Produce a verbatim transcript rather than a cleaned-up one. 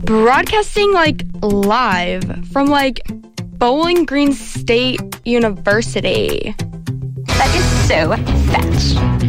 broadcasting, like, live from, like, Bowling Green State University. That is so fetch.